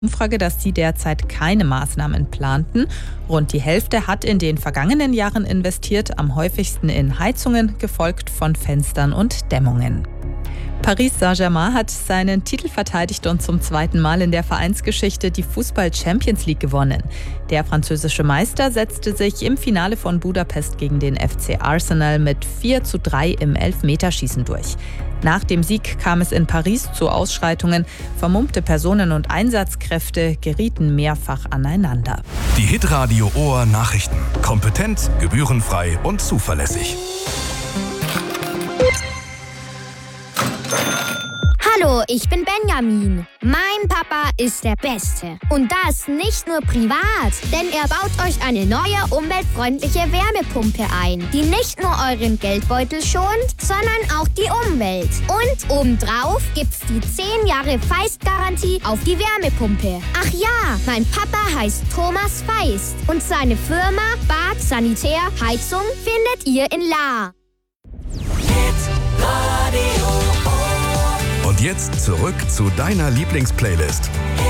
Umfrage, dass sie derzeit keine Maßnahmen planten. Rund die Hälfte hat in den vergangenen Jahren investiert, am häufigsten in Heizungen, gefolgt von Fenstern und Dämmungen. Paris Saint-Germain hat seinen Titel verteidigt und zum zweiten Mal in der Vereinsgeschichte die Fußball-Champions League gewonnen. Der französische Meister setzte sich im Finale von Budapest gegen den FC Arsenal mit 4:3 im Elfmeterschießen durch. Nach dem Sieg kam es in Paris zu Ausschreitungen. Vermummte Personen und Einsatzkräfte gerieten mehrfach aneinander. Die Hitradio Ohr Nachrichten. Kompetent, gebührenfrei und zuverlässig. Hallo, ich bin Benjamin. Mein Papa ist der Beste. Und das nicht nur privat, denn er baut euch eine neue umweltfreundliche Wärmepumpe ein, die nicht nur euren Geldbeutel schont, sondern auch die Umwelt. Und obendrauf gibt's die 10 Jahre Feist-Garantie auf die Wärmepumpe. Ach ja, mein Papa heißt Thomas Feist und seine Firma Bad Sanitär Heizung findet ihr in Lahr. Und jetzt zurück zu deiner Lieblingsplaylist.